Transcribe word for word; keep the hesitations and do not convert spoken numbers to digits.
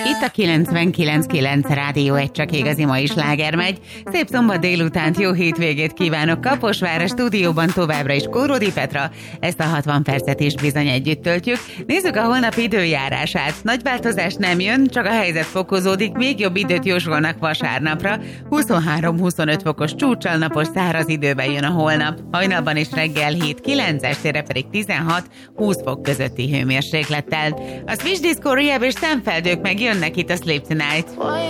Itt a kilencvenkilenc kilenc Rádió egy, csak igazi mai sláger megy. Szép szombat délutánt, jó hétvégét kívánok. Kaposvár a stúdióban továbbra is Kóródi Petra. Ezt a hatvan percet is bizony együtt töltjük. Nézzük a holnap időjárását. Nagy változás nem jön, csak a helyzet fokozódik. Még jobb időt jósolnak vasárnapra. huszonhárom-huszonöt fokos csúccsal napos száraz időben jön a holnap. Hajnalban és reggel hét-kilenc, estére pedig tizenhat-húsz fok közötti hőmérséklettel. A Swiss Disco Rehab és Szemfeldők meg jönnek itt a Sleep Tonight.